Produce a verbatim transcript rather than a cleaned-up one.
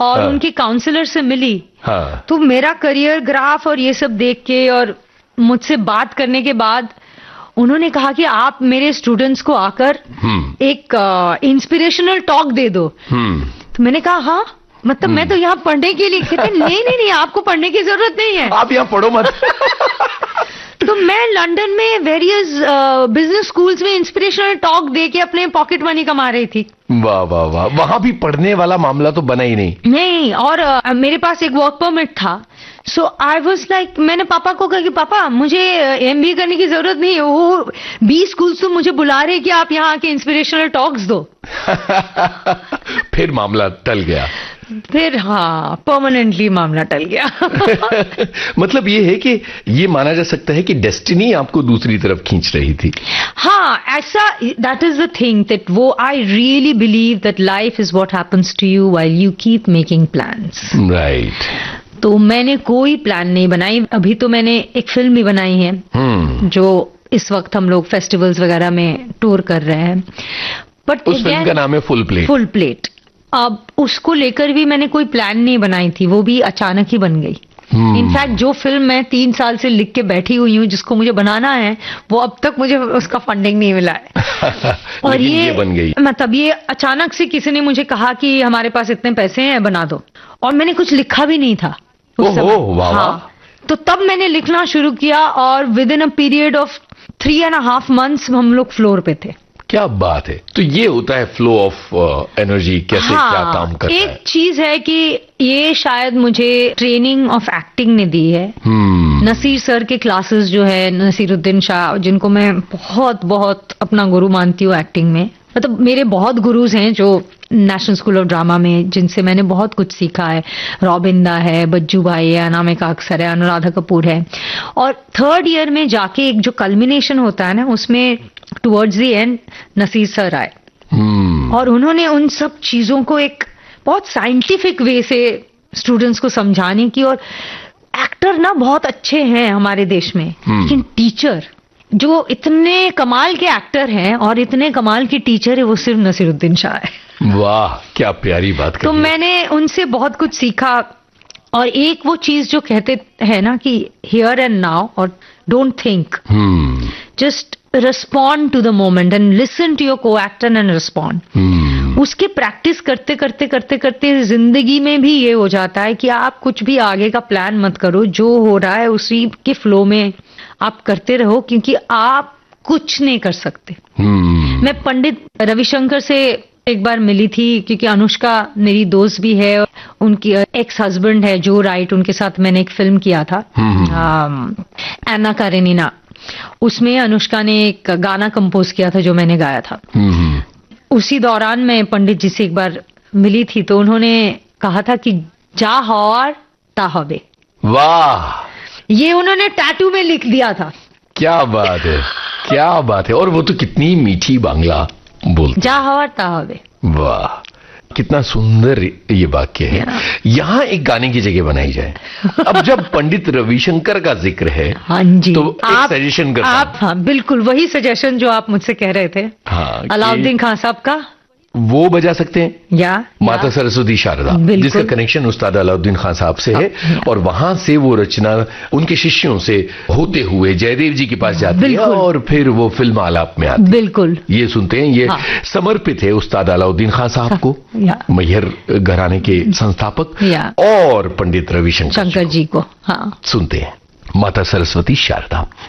और हाँ। उनके काउंसलर से मिली, हाँ। तो मेरा करियर ग्राफ और ये सब देख के और मुझसे बात करने के बाद उन्होंने कहा कि आप मेरे स्टूडेंट्स को आकर एक इंस्पिरेशनल टॉक दे दो। तो मैंने कहा हाँ, मतलब मैं तो यहाँ पढ़ने के लिए। कहते नहीं नहीं नहीं, आपको पढ़ने की जरूरत नहीं है, आप यहाँ पढ़ो मत। तो मैं लंदन में वेरियस बिजनेस स्कूल्स में इंस्पिरेशनल टॉक दे के अपने पॉकेट मनी कमा रही थी। वाह वाह वाह, वहां भी पढ़ने वाला मामला तो बना ही नहीं। नहीं, और uh, मेरे पास एक वर्क परमिट था, सो आई वाज लाइक, मैंने पापा को कहा कि पापा मुझे एमबीए करने की जरूरत नहीं है, वो बीस स्कूल्स तो मुझे बुला रहे कि आप यहाँ आके इंस्पिरेशनल टॉक्स दो। फिर मामला टल गया। फिर हाँ, परमानेंटली मामला टल गया। मतलब ये है कि ये माना जा सकता है कि डेस्टिनी आपको दूसरी तरफ खींच रही थी। हाँ, ऐसा, that is the thing, that वो I really believe that life is what happens to you while you keep making plans. Right. तो मैंने कोई प्लान नहीं बनाई। अभी तो मैंने एक फिल्म भी बनाई है hmm. जो इस वक्त हम लोग फेस्टिवल्स वगैरह में टूर कर रहे हैं, बट उस फिल्म का नाम है फुल प्लेट। Full plate. अब उसको लेकर भी मैंने कोई प्लान नहीं बनाई थी, वो भी अचानक ही बन गई। hmm. इनफैक्ट जो फिल्म मैं तीन साल से लिख के बैठी हुई हूँ, जिसको मुझे बनाना है, वो अब तक मुझे उसका फंडिंग नहीं मिला है। और ये, ये बन गई। मतलब ये अचानक से किसी ने मुझे कहा कि हमारे पास इतने पैसे हैं, बना दो, और मैंने कुछ लिखा भी नहीं था उस समय। वाह। हाँ, तो तब मैंने लिखना शुरू किया और with in a period of three and half months हम लोग फ्लोर पे थे। क्या बात है। तो ये होता है फ्लो ऑफ एनर्जी, कैसे हाँ, क्या काम करता एक है। एक चीज है कि ये शायद मुझे ट्रेनिंग ऑफ एक्टिंग ने दी है। hmm. नसीर सर के क्लासेस जो है, नसीरुद्दीन शाह, जिनको मैं बहुत बहुत अपना गुरु मानती हूँ एक्टिंग में, मतलब मेरे बहुत गुरुज हैं जो नेशनल स्कूल ऑफ ड्रामा में, जिनसे मैंने बहुत कुछ सीखा है। रॉबिंदा है, बज्जू भाई है, अनामिका अक्सर है, अनुराधा कपूर है। और थर्ड ईयर में जाके एक जो कल्मिनेशन होता है ना, उसमें towards the end Naseer sir आए। hmm. और उन्होंने उन सब चीजों को एक बहुत साइंटिफिक वे से स्टूडेंट्स को समझाने की, और एक्टर ना बहुत अच्छे हैं हमारे देश में, hmm. लेकिन टीचर जो इतने कमाल के एक्टर हैं और इतने कमाल की टीचर है, वो सिर्फ नसीरुद्दीन शाह है। वाह, क्या प्यारी बात कर। तो मैंने उनसे बहुत कुछ सीखा। और एक वो चीज जो कहते हैं ना कि हियर एंड नाउ, और don't think, just respond to the moment and listen to your को एक्टर एंड रिस्पॉन्ड। उसके प्रैक्टिस करते करते करते करते जिंदगी में भी ये हो जाता है कि आप कुछ भी आगे का प्लान मत करो, जो हो रहा है उसी के फ्लो में आप करते रहो, क्योंकि आप कुछ नहीं कर सकते। hmm. मैं पंडित रविशंकर से एक बार मिली थी, क्योंकि अनुष्का मेरी दोस्त भी है, उनकी एक्स हस्बैंड है जो राइट, उनके साथ मैंने एक फिल्म किया था hmm. एना कारेनिना। उसमें अनुष्का ने एक गाना कंपोज किया था जो मैंने गाया था। hmm. उसी दौरान मैं पंडित जी से एक बार मिली थी, तो उन्होंने कहा था कि जा हौर ता हबे। वाह, ये उन्होंने टैटू में लिख दिया था। क्या बात है, क्या बात है। और वो तो कितनी मीठी बांग्ला बोलते, जा हवा ता हवे। वाह, कितना सुंदर ये वाक्य है। यहाँ एक गाने की जगह बनाई जाए। अब जब पंडित रविशंकर का जिक्र है, हाँ जी, तो एक सजेशन करता आप, हाँ बिल्कुल वही सजेशन जो आप मुझसे कह रहे थे। हाँ, अलाउद्दीन खान साहब का वो बजा सकते हैं, या माता सरस्वती शारदा, जिसका कनेक्शन उस्ताद अलाउद्दीन खान साहब से है। और वहां से वो रचना उनके शिष्यों से होते हुए जयदेव जी के पास जाती है, और फिर वो फिल्म आलाप में आती है। बिल्कुल, ये सुनते हैं। ये हाँ। समर्पित है उस्ताद अलाउद्दीन खान साहब को, मैहर घराने के संस्थापक, और पंडित रविशंकर शंकर जी को। हाँ, सुनते हैं माता सरस्वती शारदा।